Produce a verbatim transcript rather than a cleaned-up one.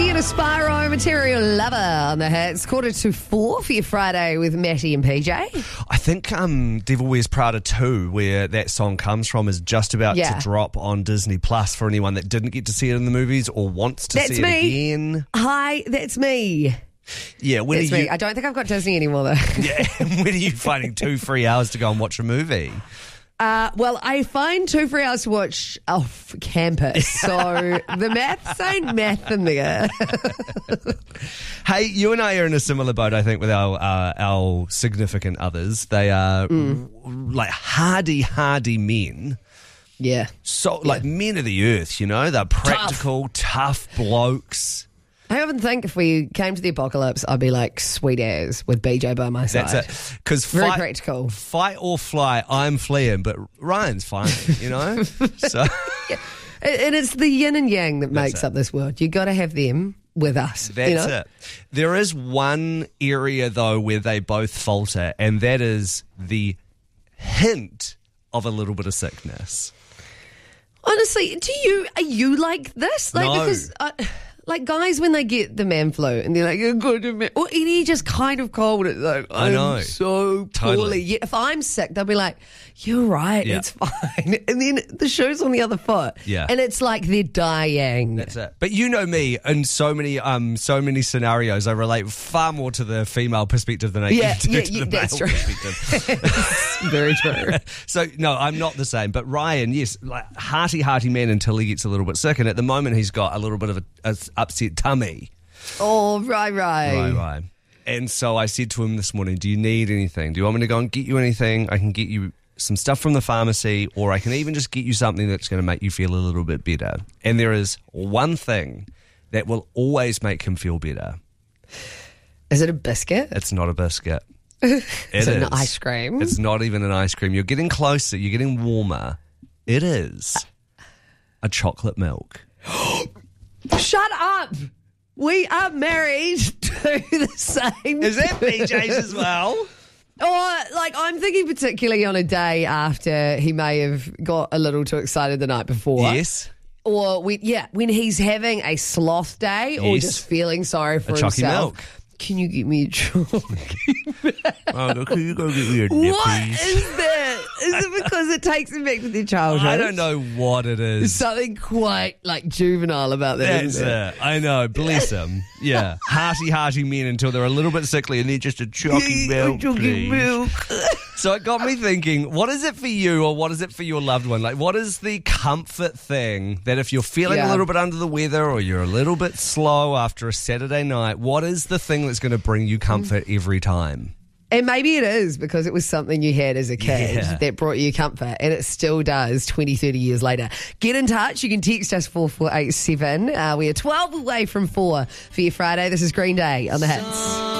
Sienna Spyro, Material Lover on the hits. Quarter to four for your Friday with Matty and P J. I think um, Devil Wears Prada two, where that song comes from, is just about Yeah. to drop on Disney Plus for anyone that didn't get to see it in the movies or wants to That's see me. it again. Hi, that's me. Yeah, when That's are me. you? I don't think I've got Disney anymore, though. Yeah, when are you finding two free hours to go and watch a movie? Uh, well, I find two free hours to watch off campus, so the maths ain't math in there. Hey, you and I are in a similar boat, I think, with our uh, our significant others. They are Mm. like hardy, hardy men. Yeah. So, like men of the earth, you know? They're practical, tough, blokes. I often think if we came to the apocalypse, I'd be like sweet as with B J by my side. That's it. Because Very fight, practical. fight or fly, I'm fleeing, but Ryan's fine, you know? So And it's the yin and yang that makes it. up this world. You got to have them with us. that's you know? it. There is one area, though, where they both falter, and that is the hint of a little bit of sickness. Honestly, do you are you like this? Like No. because uh, like guys when they get the man flu and they're like, "You're good to me," or any just kind of cold. It's like, I I'm know. so poorly. Totally. Yet if I'm sick, they'll be like, "You're right, Yeah. it's fine." And then the shoe's on the other foot. Yeah. and it's like they're dying. That's it. But you know me, in so many um so many scenarios, I relate far more to the female perspective than I Yeah, do yeah, to yeah, the that's male true. perspective. Very true. So, no, I'm not the same. But Ryan, yes, like hearty, hearty man until he gets a little bit sick. And at the moment, he's got a little bit of a, a upset tummy. Oh, right, right. Right, right. And so I said to him this morning, do you need anything? Do you want me to go and get you anything? I can get you some stuff from the pharmacy, or I can even just get you something that's going to make you feel a little bit better. And there is one thing that will always make him feel better. Is it a biscuit? It's not a biscuit. It Is it an is. ice cream? It's not even an ice cream. You're getting closer. You're getting warmer. It is a chocolate milk. Shut up. We are married to the same. Is that B J's as well? Or, like, I'm thinking particularly on a day after he may have got a little too excited the night before. Yes. Or, when, yeah, when he's having a sloth day or Yes. just feeling sorry for A chalky himself. milk. Can you get me a chalky? Oh, can you go get me a What nippies? is that? Is it because it takes him back to their childhood? I don't know what it There's is. something quite, like, juvenile about that, That's isn't there? it. I know. Bless him. Yeah. Hearty, hearty men until they're a little bit sickly and they're just a chalky milk, Chalky please. milk. So it got me thinking, what is it for you or what is it for your loved one? Like, what is the comfort thing that if you're feeling Yeah. a little bit under the weather or you're a little bit slow after a Saturday night, what is the thing that's going to bring you comfort every time? And maybe it is because it was something you had as a kid Yeah. that brought you comfort, and it still does twenty, thirty years later. Get in touch. You can text us four four eight seven. Uh, we are twelve away from four for your Friday. This is Green Day on the Hits.